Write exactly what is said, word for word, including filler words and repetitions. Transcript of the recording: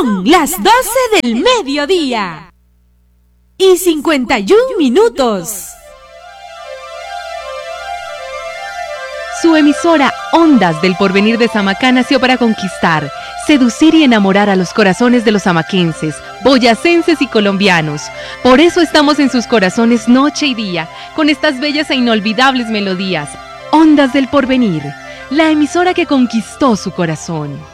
Son las doce del mediodía y cincuenta y un minutos. Su emisora Ondas del Porvenir de Samacá nació para conquistar, seducir y enamorar a los corazones de los samaquenses, boyacenses y colombianos. Por eso estamos en sus corazones noche y día, con estas bellas e inolvidables melodías. Ondas del Porvenir, la emisora que conquistó su corazón.